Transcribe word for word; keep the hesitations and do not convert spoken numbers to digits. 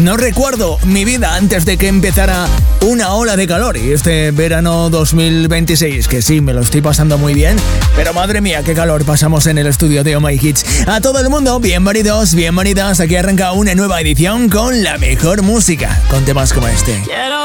No recuerdo mi vida antes de que empezara una ola de calor y este verano dos mil veintiséis, que sí, me lo estoy pasando muy bien, pero madre mía, qué calor pasamos en el estudio de Oh My Hits. A todo el mundo, bienvenidos, bienvenidas. Aquí arranca una nueva edición con la mejor música, con temas como este. Quiero